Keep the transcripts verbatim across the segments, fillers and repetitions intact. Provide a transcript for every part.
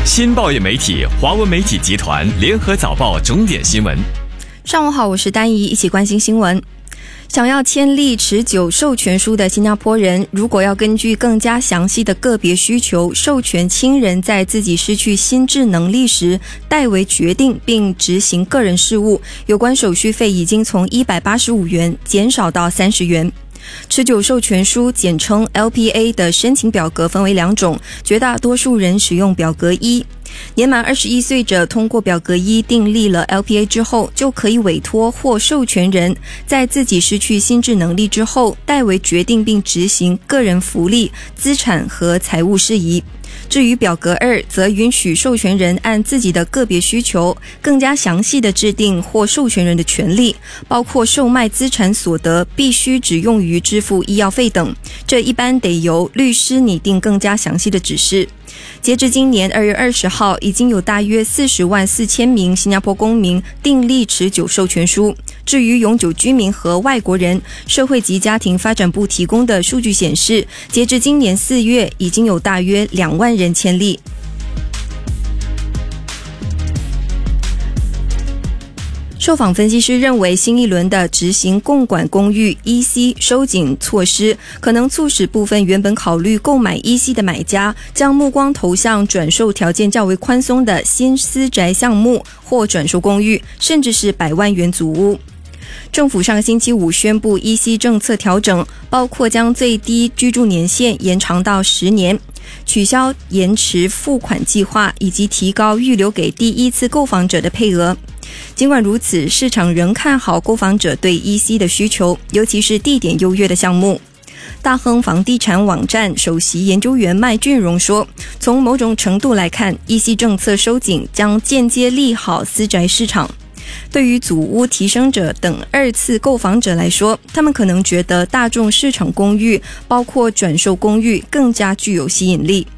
新报业媒体华文媒体集团联合早报重点新闻。 上午好，我是丹怡，一起关心新闻。想要签立持久授权书的新加坡人，如果要根据更加详细的个别需求，授权亲人在自己失去心智能力时代为决定并执行个人事务，有关手续费已经从一百八十五元减少到三十元。持久授权书简称 L P A 的申请表格分为两种，绝大多数人使用表格一。年满二十一岁者通过表格一订立了 L P A 之后，就可以委托或授权人在自己失去心智能力之后代为决定并执行个人福利、资产和财务事宜。至于表格二，则允许授权人按自己的个别需求更加详细的制定或授权人的权利，包括售卖资产所得必须只用于支付医药费等，这一般得由律师拟定更加详细的指示。截至今年二月二十号，已经有大约四十万四千名新加坡公民订立持久授权书。至于永久居民和外国人，社会及家庭发展部提供的数据显示，截至今年四月，已经有大约两万人签立。受访分析师认为，新一轮的执行共管公寓 E C 收紧措施，可能促使部分原本考虑购买 E C 的买家，将目光投向转售条件较为宽松的新私宅项目或转售公寓，甚至是百万元祖屋。政府上个星期五宣布 E C 政策调整，包括将最低居住年限延长到十年，取消延迟付款计划，以及提高预留给第一次购房者的配额。尽管如此，市场仍看好购房者对 E C 的需求，尤其是地点优越的项目。大亨房地产网站首席研究员麦俊荣说，从某种程度来看， E C 政策收紧将间接利好私宅市场。对于祖屋提升者等二次购房者来说，他们可能觉得大众市场公寓，包括转售公寓，更加具有吸引力。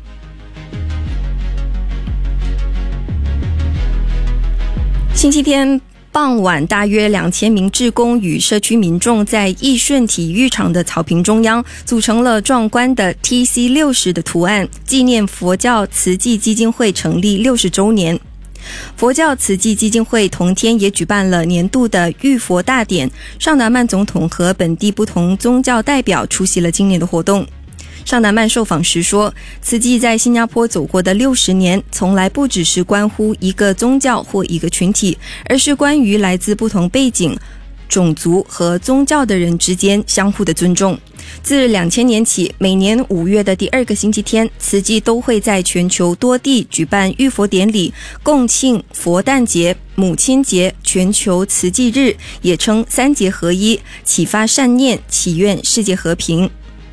星期天傍晚，大约两千名志工与社区民众在义顺体育场的草坪中央组成了壮观的 T C 六十 的图案，纪念佛教慈济基金会成立六十周年。佛教慈济基金会同天也举办了年度的浴佛大典，尚达曼总统和本地不同宗教代表出席了今年的活动。尚达曼受访时说，慈济在新加坡走过的六十年，从来不只是关乎一个宗教或一个群体，而是关于来自不同背景、种族和宗教的人之间相互的尊重。自两千年起，每年五月的第二个星期天，慈济都会在全球多地举办浴佛典礼，共庆佛诞节、母亲节、全球慈济日，也称三节合一，启发善念，祈愿世界和平。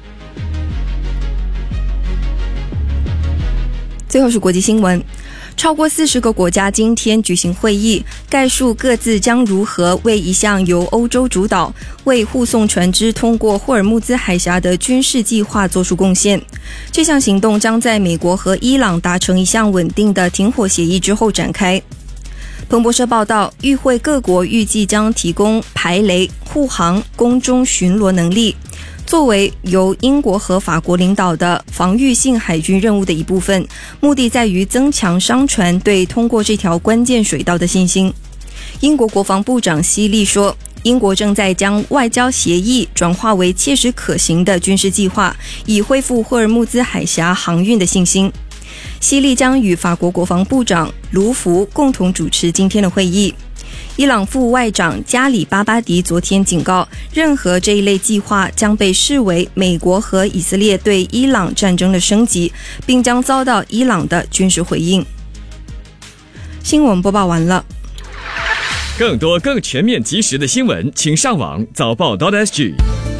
最后是国际新闻，超过四十个国家今天举行会议，概述各自将如何为一项由欧洲主导、为护送船只通过霍尔木兹海峡的军事计划做出贡献。这项行动将在美国和伊朗达成一项稳定的停火协议之后展开。彭博社报道，与会各国预计将提供排雷、护航、空中巡逻能力，作为由英国和法国领导的防御性海军任务的一部分，目的在于增强商船对通过这条关键水道的信心。英国国防部长希利说，英国正在将外交协议转化为切实可行的军事计划，以恢复霍尔木兹海峡航运的信心。希利将与法国国防部长卢福共同主持今天的会议。伊朗副外长加里巴巴迪昨天警告，任何这一类计划将被视为美国和以色列对伊朗战争的升级，并将遭到伊朗的军事回应。新闻播报完了。 更多更全面及时的新闻，请上网早报 .sg。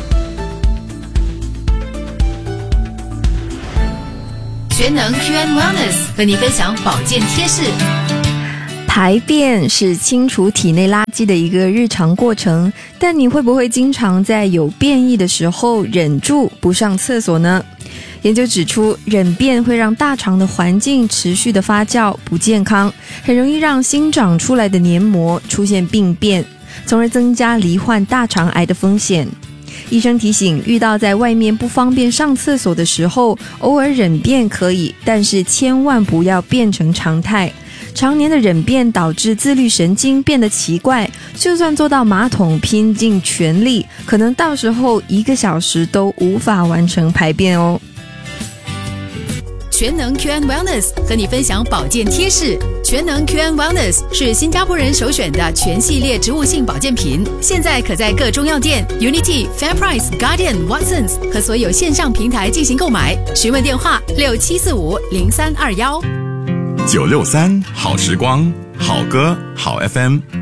全能 Q and Wellness 和你分享保健贴士。 排便是清除体内垃圾的一个日常过程，但你会不会经常在有便意的时候忍住不上厕所呢？研究指出，忍便会让大肠的环境持续的发酵，不健康，很容易让新长出来的黏膜出现病变，从而增加罹患大肠癌的风险。 医生提醒，遇到在外面不方便上厕所的时候，偶尔忍便可以，但是千万不要变成常态。常年的忍便导致自律神经变得奇怪，就算坐到马桶拼尽全力，可能到时候一个小时都无法完成排便哦。 全能 Q and Wellness 和你分享保健贴士。全能 Q and Wellness 是新加坡人首选的全系列植物性保健品，现在可在各中药店、Unity、FairPrice、Guardian、Watsons 和所有线上平台进行购买。询问电话六七四五零三二幺。 九六三好时光，好歌好 F M。